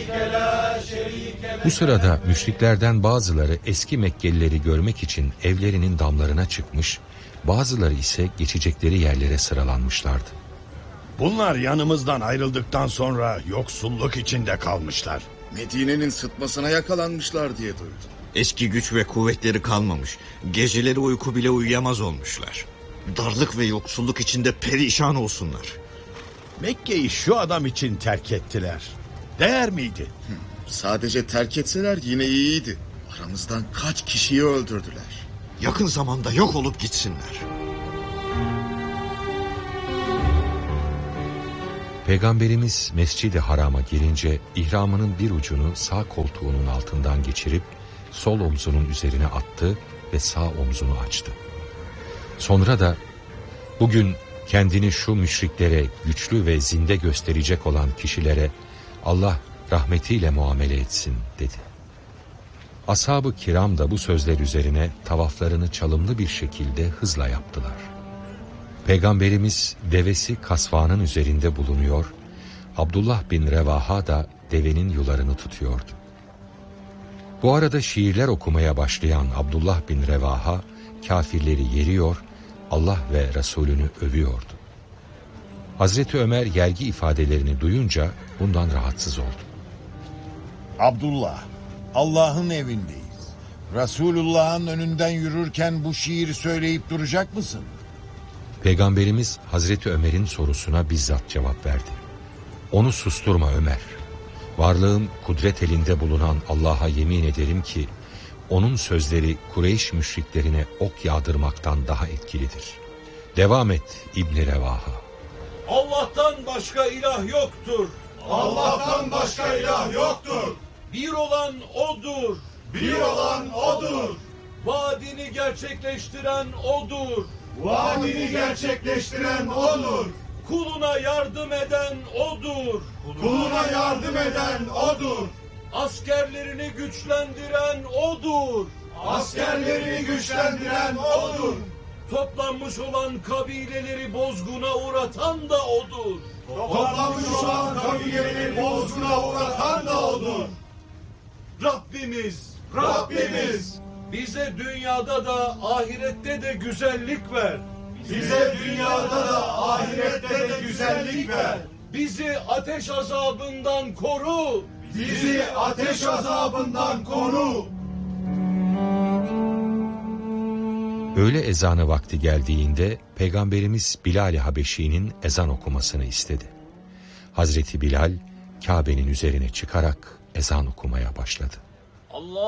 Bu sırada müşriklerden bazıları eski Mekkelileri görmek için evlerinin damlarına çıkmış, bazıları ise geçecekleri yerlere sıralanmışlardı. Bunlar yanımızdan ayrıldıktan sonra yoksulluk içinde kalmışlar. Medine'nin sıtmasına yakalanmışlar diye duydum. Eski güç ve kuvvetleri kalmamış. Geceleri uyku bile uyuyamaz olmuşlar. Darlık ve yoksulluk içinde perişan olsunlar. Mekke'yi şu adam için terk ettiler. Değer miydi? Sadece terk etseler yine iyiydi. Aramızdan kaç kişiyi öldürdüler. Yakın zamanda yok olup gitsinler. Peygamberimiz Mescid-i Haram'a girince ihramının bir ucunu sağ koltuğunun altından geçirip sol omzunun üzerine attı ve sağ omzunu açtı. Sonra da bugün kendini şu müşriklere güçlü ve zinde gösterecek olan kişilere Allah rahmetiyle muamele etsin dedi. Ashab-ı kiram da bu sözler üzerine tavaflarını çalımlı bir şekilde hızla yaptılar. Peygamberimiz devesi kasvanın üzerinde bulunuyor, Abdullah bin Revaha da devenin yularını tutuyordu. Bu arada şiirler okumaya başlayan Abdullah bin Revaha kafirleri yeriyor, Allah ve Resulünü övüyordu. Hazreti Ömer yergi ifadelerini duyunca bundan rahatsız oldu. Abdullah, Allah'ın evindeyiz. Resulullah'ın önünden yürürken bu şiiri söyleyip duracak mısın? Peygamberimiz Hazreti Ömer'in sorusuna bizzat cevap verdi. Onu susturma Ömer. Varlığım kudret elinde bulunan Allah'a yemin ederim ki onun sözleri Kureyş müşriklerine ok yağdırmaktan daha etkilidir. Devam et İbn-i Revaha. Allah'tan başka ilah yoktur. Allah'tan başka ilah yoktur. Bir olan O'dur. Bir olan O'dur. Vaadini gerçekleştiren O'dur. Vaadini gerçekleştiren O'dur. Kuluna yardım eden O'dur. Kuluna yardım eden O'dur. Askerlerini güçlendiren O'dur. Askerlerini güçlendiren O'dur. Toplanmış olan kabileleri bozguna uğratan da O'dur. Toplanmış olan kabileleri bozguna uğratan da O'dur. Rabbimiz bize dünyada da ahirette de güzellik ver. Bize dünyada da ahirette de güzellik ver. Bizi ateş azabından koru. Bizi ateş azabından koru. Öğle ezanı vakti geldiğinde Peygamberimiz Bilal-i Habeşi'nin ezan okumasını istedi. Hazreti Bilal Kabe'nin üzerine çıkarak ezan okumaya başladı. Allah